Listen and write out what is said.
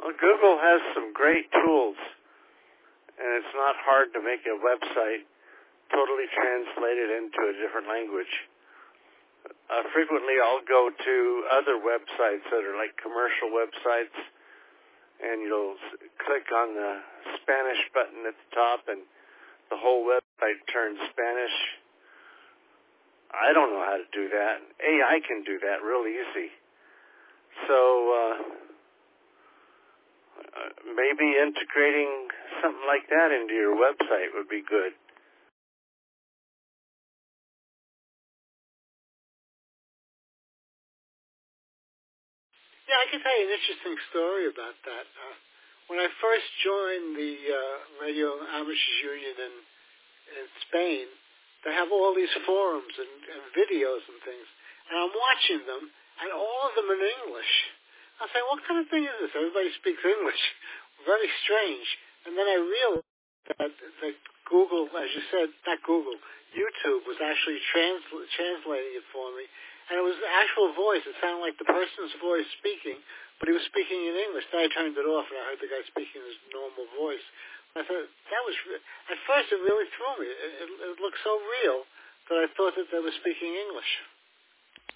Well, Google has some great tools, and it's not hard to make a website totally translated into a different language. Frequently, I'll go to other websites that are like commercial websites, and you'll click on the Spanish button at the top, and the whole website turns Spanish. I don't know how to do that. AI can do that real easy. So maybe integrating something like that into your website would be good. Yeah, I can tell you an interesting story about that. When I first joined the Radio Amateurs Union in Spain, they have all these forums and videos and things, and I'm watching them, and all of them are in English. I say, what kind of thing is this? Everybody speaks English. Very strange. And then I realized that Google, as you said, not Google, YouTube was actually translating it for me. And it was the actual voice. It sounded like the person's voice speaking, but he was speaking in English. Then I turned it off, and I heard the guy speaking in his normal voice. I thought, that was, at first it really threw me. It looked so real that I thought that they were speaking English.